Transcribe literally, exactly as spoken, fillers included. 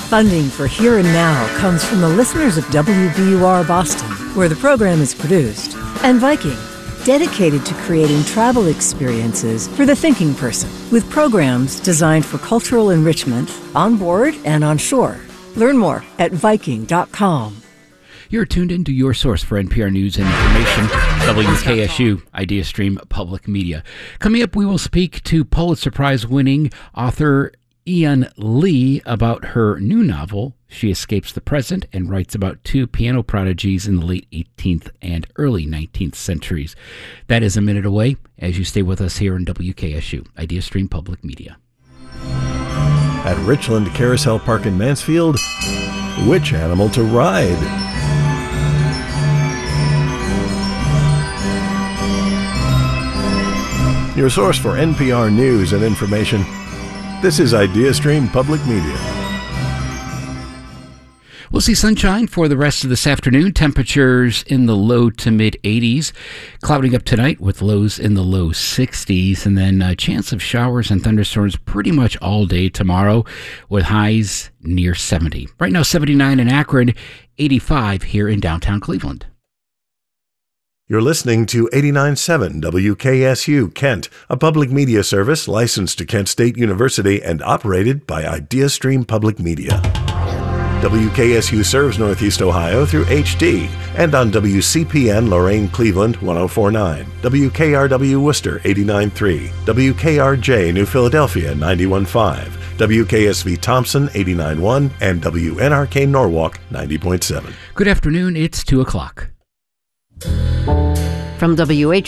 Funding for Here and Now comes from the listeners of W B U R Boston, where the program is produced, and Viking, dedicated to creating travel experiences for the thinking person, with programs designed for cultural enrichment on board and on shore. Learn more at viking dot com. You're tuned into your source for N P R News and Information, W K S U, Idea Stream Public Media. Coming up, we will speak to Pulitzer Prize-winning author Ian Lee about her new novel, She Escapes the Present, and writes about two piano prodigies in the late eighteenth and early nineteenth centuries. That is a minute away as you stay with us here in W K S U, Idea Stream Public Media. At Richland Carousel Park in Mansfield, which animal to ride? Your source for N P R News and Information. This is Idea Stream Public Media. We'll see sunshine for the rest of this afternoon. Temperatures in the low to mid eighties. Clouding up tonight with lows in the low sixties. And then a chance of showers and thunderstorms pretty much all day tomorrow with highs near seventy. Right now seventy-nine in Akron, eighty-five here in downtown Cleveland. You're listening to eighty-nine point seven W K S U Kent, a public media service licensed to Kent State University and operated by Idea Stream Public Media. W K S U serves Northeast Ohio through H D and on W C P N Lorain Cleveland one oh four point nine, W K R W Worcester eighty-nine point three, W K R J New Philadelphia ninety-one point five, W K S V Thompson eighty-nine point one, and W N R K Norwalk ninety point seven. Good afternoon, it's two o'clock. From W H